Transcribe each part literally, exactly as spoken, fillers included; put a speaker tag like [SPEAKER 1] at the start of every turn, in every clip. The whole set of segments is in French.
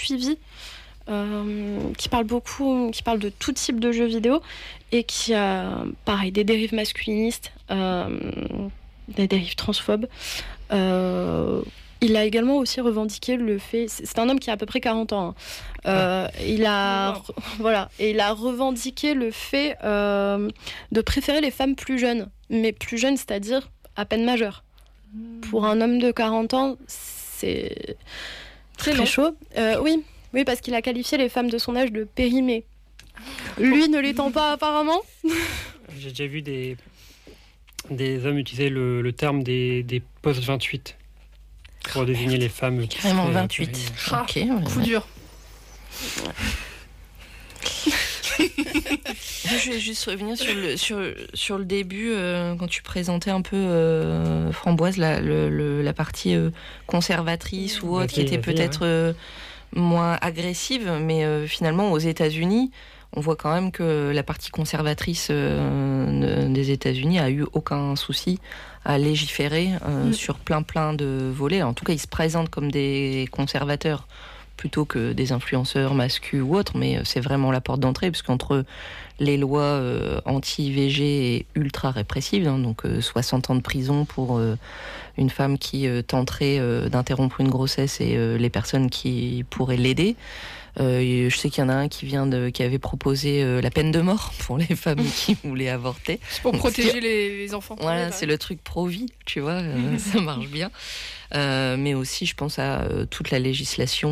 [SPEAKER 1] suivi, euh, qui parle beaucoup, qui parle de tout type de jeux vidéo et qui a, pareil, des dérives masculinistes, euh, des dérives transphobes. Euh, il a également aussi revendiqué le fait... C'est un homme qui a à peu près quarante ans. Hein. Euh, ah. il a, wow. voilà, et il a revendiqué le fait euh, de préférer les femmes plus jeunes. Mais plus jeunes, c'est-à-dire à peine majeures. Mmh. Pour un homme de quarante ans, c'est très, très chaud. Euh, oui, oui, parce qu'il a qualifié les femmes de son âge de périmées. Lui ne l'étant pas apparemment.
[SPEAKER 2] J'ai déjà vu des... des hommes utiliser le, le terme des, des post vingt-huit pour désigner les femmes.
[SPEAKER 3] Carrément vingt-huit.
[SPEAKER 4] Ah, ok. Coup dur.
[SPEAKER 3] Je vais juste revenir sur le, sur, sur le début, euh, quand tu présentais un peu, euh, Framboise, la, le, le, la partie euh, conservatrice ou autre, qui était peut-être euh, moins agressive, mais euh, finalement, aux États-Unis, on voit quand même que la partie conservatrice euh, des États-Unis a eu aucun souci à légiférer euh, mmh. sur plein plein de volets. En tout cas, ils se présentent comme des conservateurs plutôt que des influenceurs masculins ou autres, mais c'est vraiment la porte d'entrée, puisqu'entre les lois euh, anti-I V G et ultra répressives, hein, donc euh, soixante ans de prison pour euh, une femme qui euh, tenterait euh, d'interrompre une grossesse et euh, les personnes qui pourraient l'aider. Euh, je sais qu'il y en a un qui vient de, qui avait proposé euh, la peine de mort pour les femmes qui voulaient avorter.
[SPEAKER 4] C'est pour donc, protéger c'est, les, les enfants.
[SPEAKER 3] Voilà, ouais, c'est le truc pro-vie, tu vois, euh, ça marche bien. Euh, mais aussi, je pense à euh, toute la législation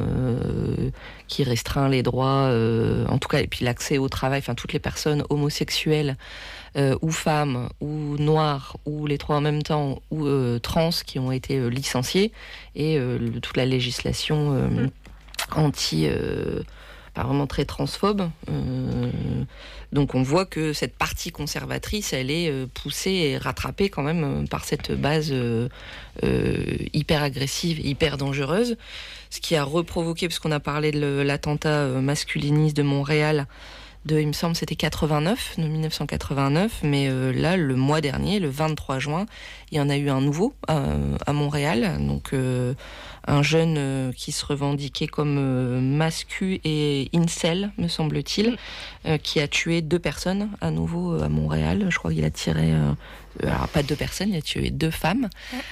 [SPEAKER 3] euh, qui restreint les droits, euh, en tout cas, et puis l'accès au travail, enfin toutes les personnes homosexuelles euh, ou femmes ou noires ou les trois en même temps ou euh, trans qui ont été euh, licenciées et euh, le, toute la législation. Euh, mm. anti, euh, pas vraiment très transphobe. Euh, donc on voit que cette partie conservatrice, elle est euh, poussée et rattrapée quand même euh, par cette base euh, euh, hyper agressive, hyper dangereuse. Ce qui a reprovoqué, parce qu'on a parlé de l'attentat masculiniste de Montréal, de, il me semble, c'était quatre-vingt-neuf, de dix-neuf cent quatre-vingt-neuf, mais euh, là, le mois dernier, le vingt-trois juin, il y en a eu un nouveau euh, à Montréal, donc euh, un jeune euh, qui se revendiquait comme euh, mascu et incel, me semble-t-il, euh, qui a tué deux personnes à nouveau euh, à Montréal. Je crois qu'il a tiré, euh, alors pas deux personnes, il a tué deux femmes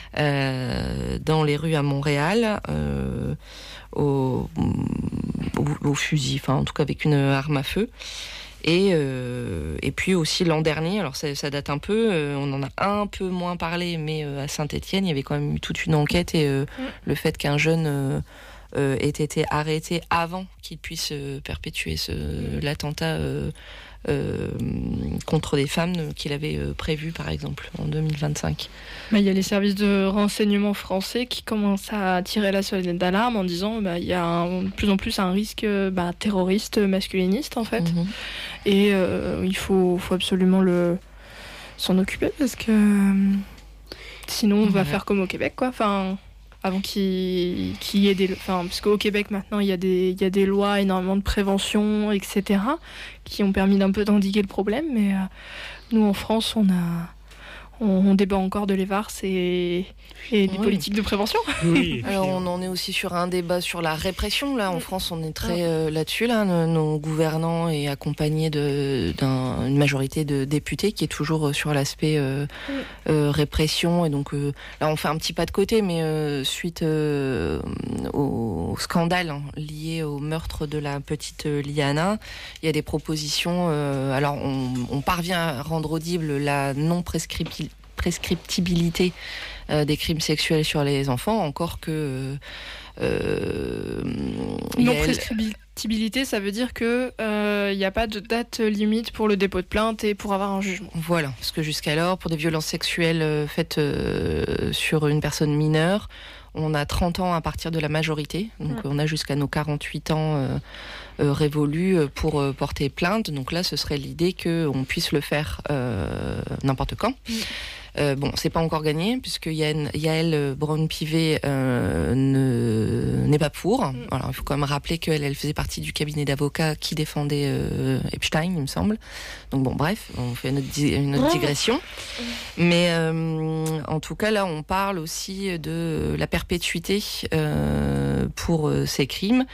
[SPEAKER 3] euh, dans les rues à Montréal, euh, au, au, au fusil, enfin en tout cas avec une arme à feu. Et, euh, et puis aussi l'an dernier, alors ça, ça date un peu, euh, on en a un peu moins parlé, mais euh, à Saint-Étienne, il y avait quand même eu toute une enquête et euh, mmh. le fait qu'un jeune euh, euh, ait été arrêté avant qu'il puisse euh, perpétuer ce, mmh. l'attentat euh, euh, contre des femmes qu'il avait euh, prévu, par exemple, en deux mille vingt-cinq.
[SPEAKER 1] Bah, il y a les services de renseignement français qui commencent à tirer la sonnette d'alarme en disant bah, il y a un, de plus en plus un risque bah, terroriste masculiniste, en fait. Mmh. Et euh, il faut, faut absolument le, s'en occuper parce que euh, sinon on va ouais. faire comme au Québec, quoi. Enfin, avant qu'il, qu'il y ait des... Enfin, parce qu'au Québec, maintenant, il y a des, il y a des lois, énormément de prévention, et cetera, qui ont permis d'un peu d'endiguer le problème. Mais euh, nous, en France, on a... On, on débat encore de l'E V A R S et, et des oui. politiques de prévention.
[SPEAKER 3] Oui, alors on en est aussi sur un débat sur la répression. Là, en France, on est très euh, là-dessus. Là, nos, nos gouvernants est accompagné de, d'un, une majorité de députés qui est toujours sur l'aspect euh, euh, répression. Et donc euh, là, on fait un petit pas de côté, mais euh, suite euh, au, au scandale hein, lié au meurtre de la petite Liana, il y a des propositions. Euh, alors, on, on parvient à rendre audible la non-prescription prescriptibilité euh, des crimes sexuels sur les enfants, encore que... Euh,
[SPEAKER 1] non prescriptibilité, ça veut dire qu'il n'y euh, a pas de date limite pour le dépôt de plainte et pour avoir un jugement.
[SPEAKER 3] Voilà, parce que jusqu'alors, pour des violences sexuelles euh, faites euh, sur une personne mineure, on a trente ans à partir de la majorité, donc mmh. on a jusqu'à nos quarante-huit ans euh, euh, révolus pour euh, porter plainte. Donc là, ce serait l'idée qu'on puisse le faire euh, n'importe quand. Mmh. Euh, bon, c'est pas encore gagné, puisque Yael, Yael Braun-Pivet euh, ne, n'est pas pour. Mm. Alors, il faut quand même rappeler qu'elle elle faisait partie du cabinet d'avocats qui défendait euh, Epstein, il me semble. Donc bon, bref, on fait une autre, une autre digression. Mm. Mais euh, en tout cas, là, on parle aussi de la perpétuité euh, pour euh, ces crimes.